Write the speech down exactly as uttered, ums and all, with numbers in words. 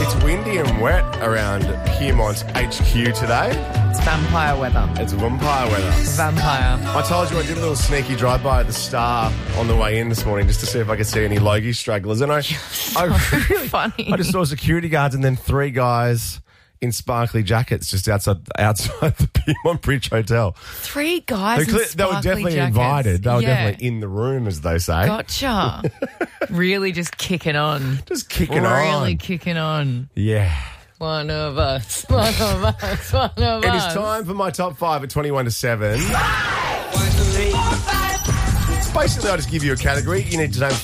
It's windy and wet around Piedmont's H Q today. It's vampire weather. It's vampire weather. Vampire. I told you I did a little sneaky drive-by at the Star on the way in this morning just to see if I could see any Logie stragglers. And I, I really, funny. I just saw security guards and then three guys in sparkly jackets just outside outside the Piedmont Bridge Hotel. Three guys They, in they were sparkly definitely jackets. invited. They were Yeah. definitely in the room, as they say. Gotcha. Really just kicking on. Just kicking Really on. kicking on. Yeah. One of us. One of us. One of It us. is time for my top five at twenty-one to seven. Basically, I'll just give you a category. You need to name